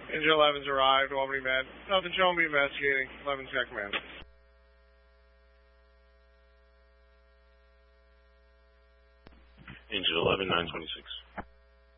Engine 11's arrived, Albany Med. Nothing showing, be investigating. 11's got command. Engine 11, 926.